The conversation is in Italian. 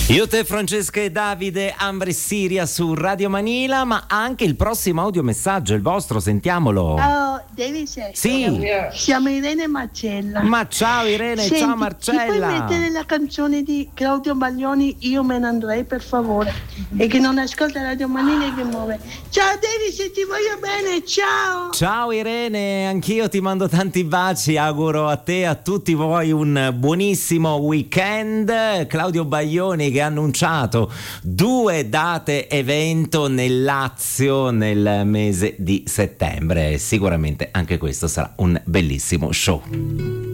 Io, te, Francesca e Davide, Ambra e Siria su Radio Manila, ma anche il prossimo audiomessaggio, il vostro, sentiamolo. Ciao, David. Sì. Siamo Irene e Marcella. Ma ciao Irene, Senti, ciao ti Marcella. puoi mettere la canzone di Claudio Baglioni, Io me ne andrei, per favore? E che non ascolta Radio Manila e che muove. Ciao David, ti voglio bene, ciao. Ciao Irene, anch'io ti mando tanti baci, auguro a te e a tutti voi un buonissimo weekend. Claudio Baglioni che ha annunciato 2 date evento nel Lazio nel mese di settembre. Sicuramente anche questo sarà un bellissimo show.